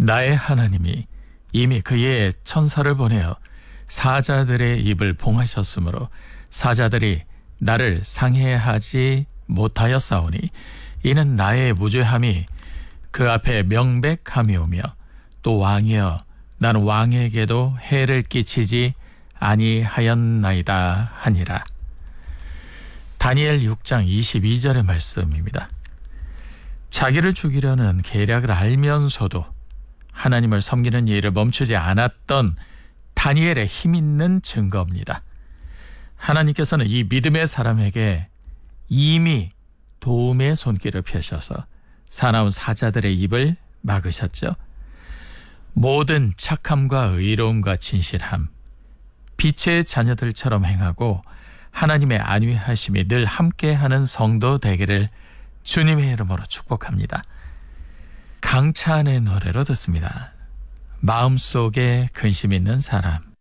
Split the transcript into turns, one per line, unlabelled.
나의 하나님이 이미 그의 천사를 보내어 사자들의 입을 봉하셨으므로 사자들이 나를 상해하지 못하였사오니 이는 나의 무죄함이 그 앞에 명백함이오며 또 왕이여 나는 왕에게도 해를 끼치지 아니하였나이다 하니라. 다니엘 6장 22절의 말씀입니다. 자기를 죽이려는 계략을 알면서도 하나님을 섬기는 일을 멈추지 않았던 다니엘의 힘있는 증거입니다. 하나님께서는 이 믿음의 사람에게 이미 도움의 손길을 펴셔서 사나운 사자들의 입을 막으셨죠. 모든 착함과 의로움과 진실함, 빛의 자녀들처럼 행하고 하나님의 안위하심이 늘 함께하는 성도 되기를 주님의 이름으로 축복합니다. 강찬의 노래로 듣습니다. 마음속에 근심 있는 사람.